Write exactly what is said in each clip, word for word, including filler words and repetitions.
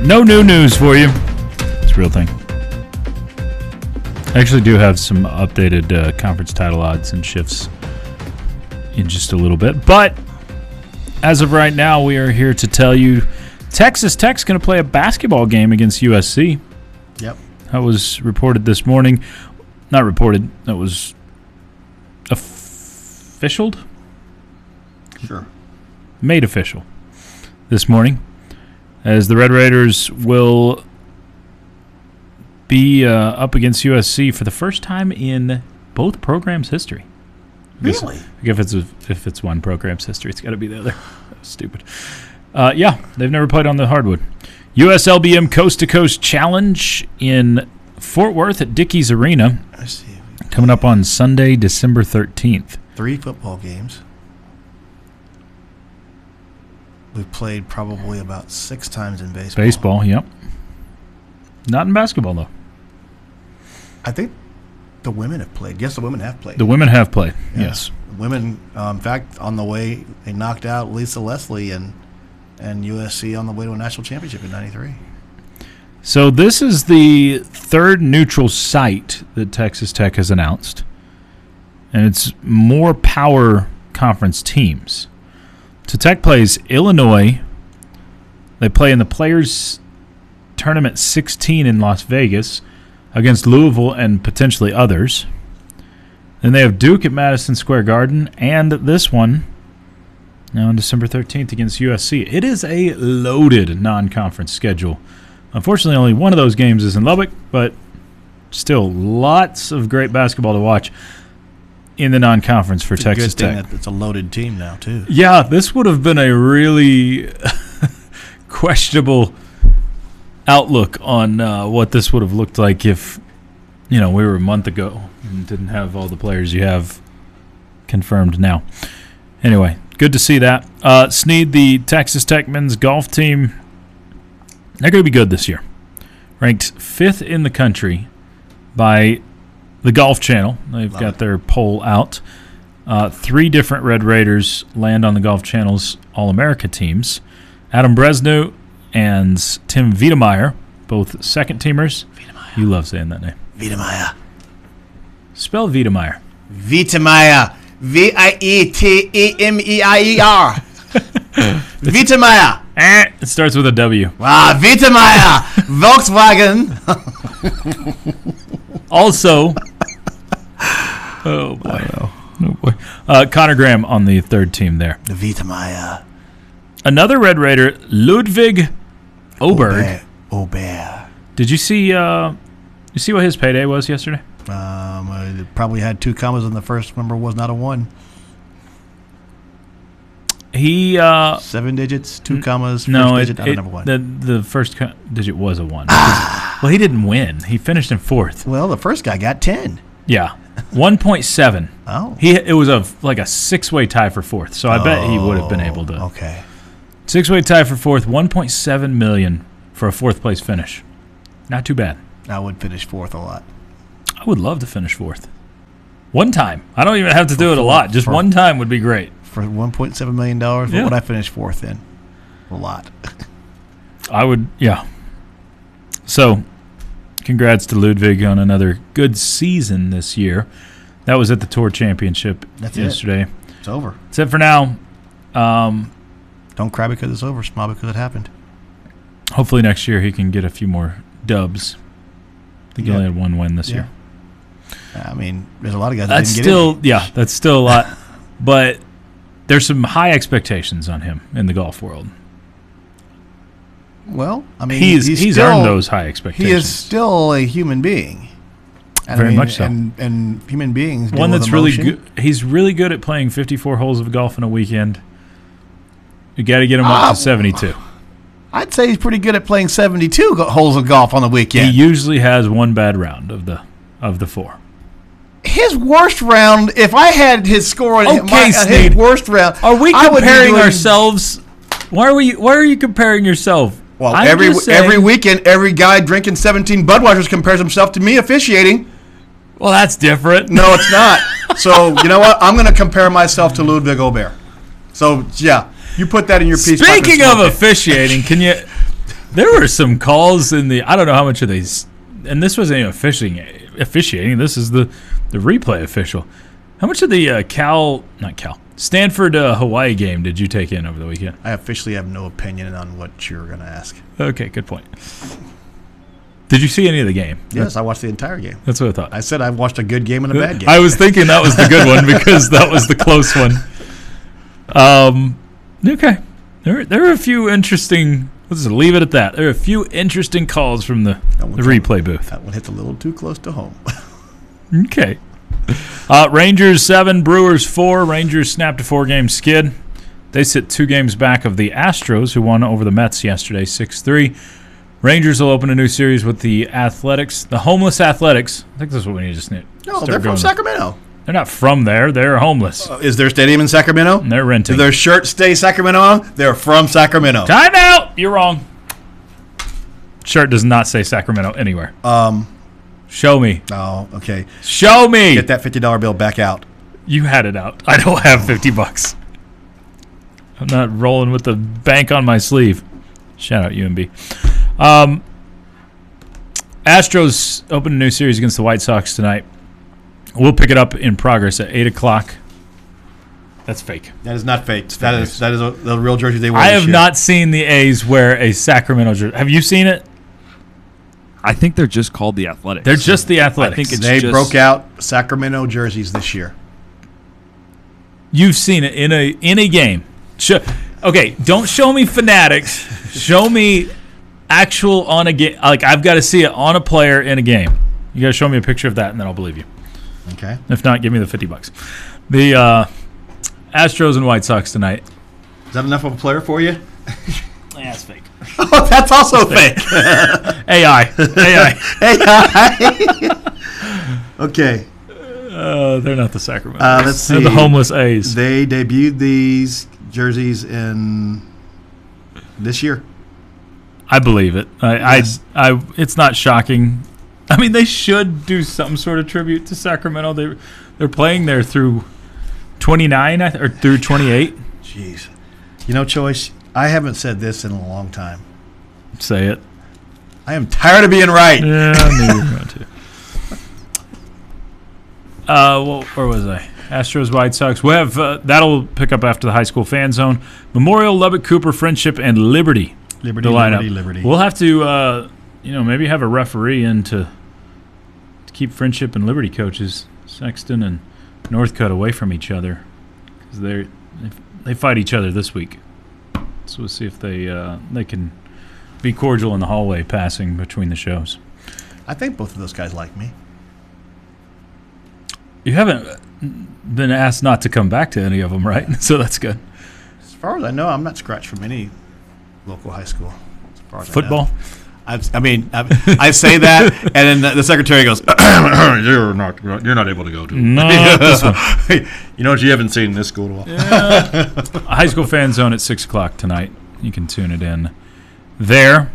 No new news for you. It's a real thing. I actually do have some updated uh, conference title odds and shifts in just a little bit. But as of right now, we are here to tell you Texas Tech's going to play a basketball game against U S C. Yep. That was reported this morning. Not reported. That was officialed? Sure. Made official this morning, as the Red Raiders will be uh, up against U S C for the first time in both programs' history. Really? I guess if it's, if it's one program's history, it's got to be the other. That's stupid. Uh, yeah, they've never played on the hardwood. U S L B M Coast to Coast Challenge in Fort Worth at Dickies Arena. I see. Coming up on Sunday, December thirteenth. Three football games. We've played probably about six times in baseball. Baseball, yep. Not in basketball, though. I think the women have played. Yes, the women have played. The women have played, Yeah. yes. The women, uh, in fact, on the way, they knocked out Lisa Leslie and, and U S C on the way to a national championship in ninety-three. So this is the third neutral site that Texas Tech has announced, and it's more power conference teams. So Tech plays Illinois. They play in the Players Tournament sixteen in Las Vegas against Louisville and potentially others. Then they have Duke at Madison Square Garden, and this one now on December thirteenth against U S C. It is a loaded non-conference schedule. Unfortunately, only one of those games is in Lubbock, but still lots of great basketball to watch in the non-conference for It's Texas a good thing Tech. that it's a loaded team now, too. Yeah, this would have been a really questionable outlook on uh, what this would have looked like if, you know, we were a month ago and didn't have all the players you have confirmed now. Anyway, good to see that. Uh, Snead, the Texas Tech men's golf team, they're going to be good this year. Ranked fifth in the country by the Golf Channel. They've Love got it. their poll out. Uh, three different Red Raiders land on the Golf Channel's All-America teams. Adam Bresnew and Tim Wiedemeyer, both second-teamers. Wiedemeyer. You love saying that name. Wiedemeyer. Spell Wiedemeyer. Wiedemeyer. V I E T E M E I E R. Wiedemeyer. Eh, it starts with a W. Ah, Wiedemeyer. Volkswagen. Also, oh boy, oh boy, uh, Connor Graham on the third team there. The Wiedemeyer. Another Red Raider, Ludwig Oberg. Oberg. Did you see? Uh, you see what his payday was yesterday? Um, I probably had two commas in the first number was not a one. He uh, Seven digits, two commas, first no, it, digit, not a it, number one. the the first co- digit was a one. Well, he didn't win. He finished in fourth. Well, the first guy got ten. Yeah, one point seven. Oh. He it was a like a six way tie for fourth. So I bet he would have been able to. Okay. Six way tie for fourth. One point seven million for a fourth place finish. Not too bad. I would finish fourth a lot. I would love to finish fourth. One time. I don't even have to do it a For- lot. Just for- one time would be great. For one point seven million dollars, what Yeah. would I finish fourth in? A lot. I would, yeah. So, congrats to Ludwig on another good season this year. That was at the Tour Championship That's it. yesterday. It's over. That's it for now. Um, Don't cry because it's over. Smile because it happened. hopefully next year he can get a few more dubs. I think he Yeah. only had one win this Yeah. year. I mean, there's a lot of guys that That's didn't still, get in. yeah, that's still a lot. But there's some high expectations on him in the golf world. Well, I mean, He's he's, he's still, earned those high expectations. He is still a human being. And Very I mean, much so. And, and human beings deal One with that's really emotion. good. He's really good at playing fifty-four holes of golf in a weekend. You got to get him up Ah, to seventy-two. I'd say he's pretty good at playing seventy-two go- holes of golf on the He weekend. usually has one bad round of the of the four. His worst round, if I had his score on Okay, my, on his Snead. worst round, Are we I would be comparing doing- ourselves? Why are we? Why are you comparing yourself? Well, I'm every just saying- every weekend, every guy drinking seventeen Budweisers compares himself to me officiating. Well, that's different. No, it's not. So, you know what? I'm going to compare myself to Ludwig Aubert. So, yeah, you put that in your piece. Speaking of officiating, can you There were some calls in the. I don't know how much of these, and this wasn't even officiating. Officiating. This is the the replay official. How much of the uh, Cal, not Cal, Stanford uh, Hawaii game did you take in over the weekend? I officially have no opinion on what you're going to ask. Okay, good point. Did you see any of the game? Yes, I watched the entire game. That's what I thought. I said I watched a good game and a bad game. I was thinking that was the good one because that was the close one. Um, okay. There, there are a few interesting. Let's just leave it at that. There are a few interesting calls from the, the replay booth. That one hit a little too close to home. Okay. Uh, Rangers seven, Brewers four. Rangers snapped a four-game skid. They sit two games back of the Astros, who won over the Mets yesterday, six three. Rangers will open a new series with the Athletics, the homeless Athletics. I think that's what we need to snip. No, they're from Sacramento. They're not from there. They're homeless. Uh, is their stadium in Sacramento? And they're renting. Do their shirts stay Sacramento on? They're from Sacramento. Time out! You're wrong. Shirt does not say Sacramento anywhere. Um, Show me. Oh, okay. Show me. Get that fifty dollar bill back out. You had it out. I don't have fifty bucks. I'm not rolling with the bank on my sleeve. Shout out U M B. Um, Astros open a new series against the White Sox tonight. We'll pick it up in progress at eight o'clock. That's fake. That is not fake. That fake is news. That is a, the real jersey they wear. I have year. not seen the A's wear a Sacramento jersey. Have you seen it? I think they're just called the Athletics. They're just the Athletics. I think it's they just, broke out Sacramento jerseys this year. You've seen it in a in a game. Show, okay, don't show me fanatics. Show me actual on a game. Like, I've got to see it on a player in a game. You got to show me a picture of that, and then I'll believe you. Okay. If not, give me the fifty bucks. The uh, Astros and White Sox tonight. Is that enough of a player for you? Yeah, it's fake. Oh, that's also fake. A I. A I. A I. Okay. Uh, they're not the Sacramento. Uh, let's see. They're the homeless A's. They debuted these jerseys in this year. I believe it. I, Yes. I, I, it's not shocking. I mean, they should do some sort of tribute to Sacramento. They, they're playing there through twenty-nine I th- or through twenty-eight. Jeez. You know, Choice, I haven't said this in a long time. Say it. I am tired of being right. Yeah, I knew you were going to. Uh, well, where was I? Astros, White Sox. We'll have uh, that'll pick up after the high school fan zone. Memorial, Lubbock, Cooper, Friendship, and Liberty. Liberty, the lineup. Liberty, Liberty. We'll have to, uh, you know, maybe have a referee in to, to keep Friendship and Liberty coaches, Sexton and Northcutt, away from each other, because they they fight each other this week. So we'll see if they uh, they can be cordial in the hallway passing between the shows. I think both of those guys like me. You haven't been asked not to come back to any of them, right? So that's good. As far as I know, I'm not scratched from any local high school. As far as Football? I know. I've, I mean, I've, I say that, and then the, the secretary goes, "You're not, you're not able to go to." No, this one. You know what? You haven't seen this school at all. Yeah. High school fan zone at six o'clock tonight. You can tune it in there.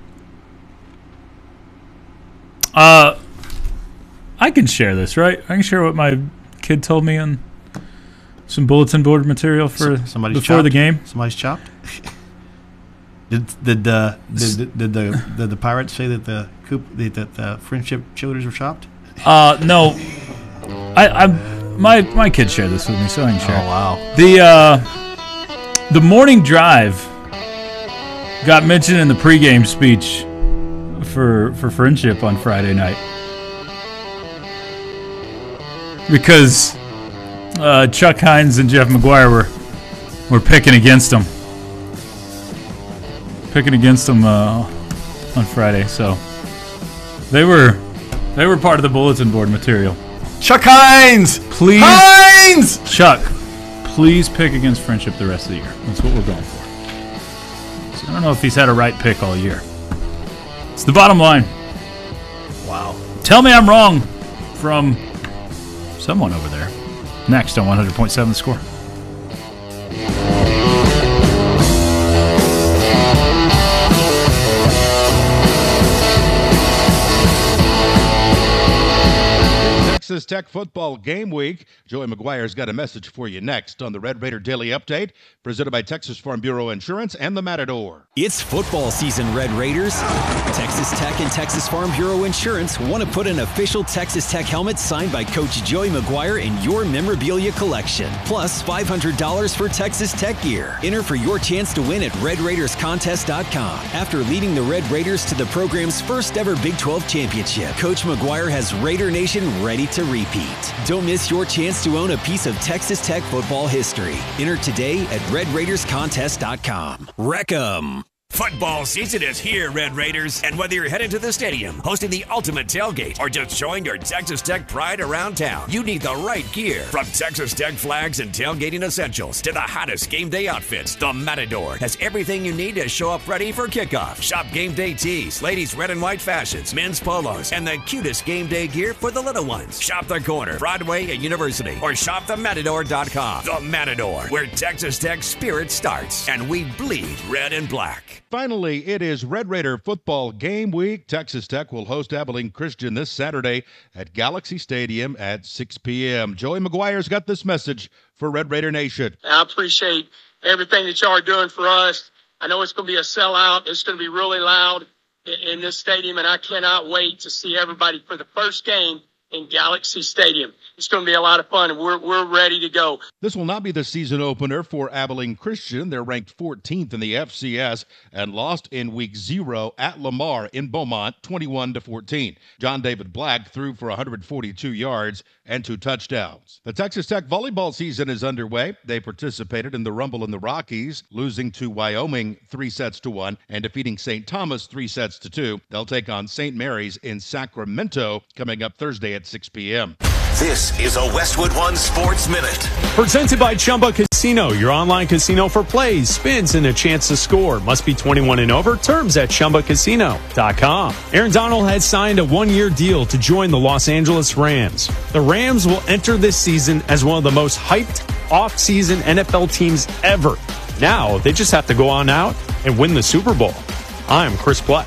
Uh, I can share this, right? I can share what my kid told me on some bulletin board material for S- somebody's before chopped? the game. Somebody's chopped. Did did uh, did, did the did the Pirates say that the coop the, that the Friendship childers were chopped? Uh, no, I, I, my my kid shared this with me, so I can share. Oh wow! The uh, the morning drive got mentioned in the pregame speech for for Friendship on Friday night because uh, Chuck Hines and Jeff McGuire were were picking against them, picking against them uh, on Friday. So they were they were part of the bulletin board material. Chuck Hines, Please, Hines. Chuck, please pick against Friendship the rest of the year. That's what we're going for. So I don't know if he's had a right pick all year. It's the bottom line. Wow. Tell me I'm wrong from someone over there. Next on one hundred point seven The Score. Texas Tech football game week. Joey McGuire's got a message for you next on the Red Raider Daily Update, presented by Texas Farm Bureau Insurance and the Matador. It's football season, Red Raiders. Texas Tech and Texas Farm Bureau Insurance want to put an official Texas Tech helmet signed by Coach Joey McGuire in your memorabilia collection. Plus five hundred dollars for Texas Tech gear. Enter for your chance to win at red raiders contest dot com. After leading the Red Raiders to the program's first ever Big twelve championship, Coach McGuire has Raider Nation ready to repeat. Don't miss your chance to own a piece of Texas Tech football history. Enter today at red raiders contest dot com. Wreck 'em. Football season is here, Red Raiders, and whether you're headed to the stadium, hosting the ultimate tailgate, or just showing your Texas Tech pride around town, you need the right gear. From Texas Tech flags and tailgating essentials to the hottest game day outfits, the Matador has everything you need to show up ready for kickoff. Shop game day tees, ladies' red and white fashions, men's polos, and the cutest game day gear for the little ones. Shop the corner, Broadway and University, or shop the matador dot com. The Matador, where Texas Tech spirit starts, and we bleed red and black. Finally, it is Red Raider football game week. Texas Tech will host Abilene Christian this Saturday at Galaxy Stadium at six p.m. Joey McGuire's got this message for Red Raider Nation. I appreciate everything that y'all are doing for us. I know it's going to be a sellout. It's going to be really loud in, in this stadium, and I cannot wait to see everybody for the first game in Galaxy Stadium. It's going to be a lot of fun, and we're we're ready to go. This will not be the season opener for Abilene Christian. They're ranked fourteenth in the F C S and lost in week zero at Lamar in Beaumont, twenty-one to fourteen. John David Black threw for one hundred forty-two yards and two touchdowns. The Texas Tech volleyball season is underway. They participated in the Rumble in the Rockies, losing to Wyoming three sets to one and defeating Saint Thomas three sets to two. They'll take on Saint Mary's in Sacramento coming up Thursday at six p.m. This is a Westwood One Sports Minute. Presented by Chumba Casino, your online casino for plays, spins, and a chance to score. Must be twenty-one and over. Terms at chumba casino dot com. Aaron Donald has signed a one-year deal to join the Los Angeles Rams. The Rams will enter this season as one of the most hyped off-season N F L teams ever. Now, they just have to go on out and win the Super Bowl. I'm Chris Black.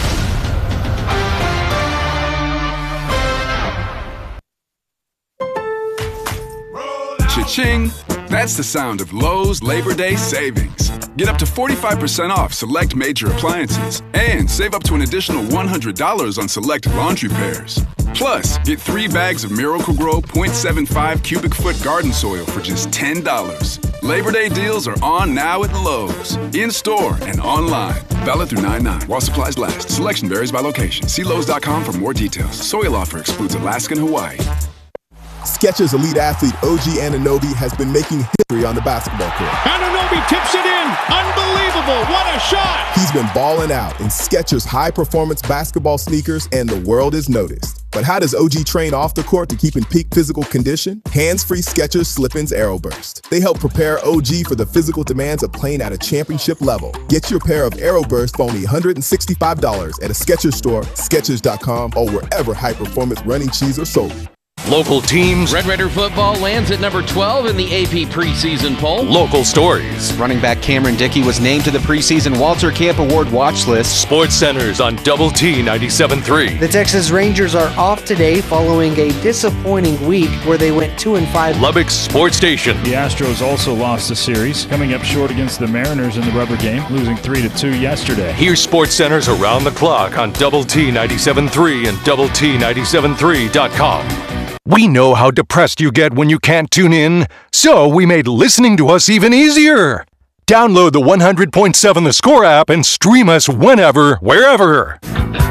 Cha-ching! That's the sound of Lowe's Labor Day savings. Get up to forty-five percent off select major appliances and save up to an additional one hundred dollars on select laundry pairs. Plus, get three bags of Miracle-Gro point seven five cubic foot garden soil for just ten dollars. Labor Day deals are on now at Lowe's, in-store and online. Valid through nine nine while supplies last. Selection varies by location. See Lowe's dot com for more details. Soil offer excludes Alaska and Hawaii. Skechers elite athlete O G Anunoby has been making history on the basketball court. Anunoby tips it in. Unbelievable. What a shot. He's been balling out in Skechers high-performance basketball sneakers, and the world is noticed. But how does O G train off the court to keep in peak physical condition? Hands-free Skechers Slip-ins AeroBurst. They help prepare O G for the physical demands of playing at a championship level. Get your pair of AeroBurst for only one hundred sixty-five dollars at a Skechers store, skechers dot com, or wherever high-performance running shoes are sold. Local teams. Red Raider football lands at number twelve in the A P preseason poll. Local stories. Running back Cameron Dickey was named to the preseason Walter Camp Award watch list. Sports Centers on Double T ninety-seven point three. The Texas Rangers are off today following a disappointing week where they went two and five. Lubbock Sports Station. The Astros also lost a series, coming up short against the Mariners in the rubber game, losing three to two yesterday. Here's Sports Centers around the clock on Double T ninety-seven point three and double T ninety-seven point three dot com. We know how depressed you get when you can't tune in, so we made listening to us even easier. Download the one hundred point seven The Score app and stream us whenever, wherever.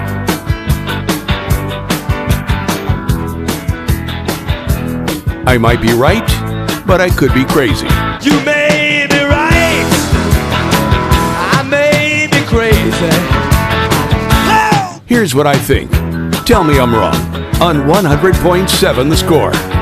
I might be right, but I could be crazy. You may be right. I may be crazy. Here's what I think. Tell me I'm wrong on one hundred point seven The Score.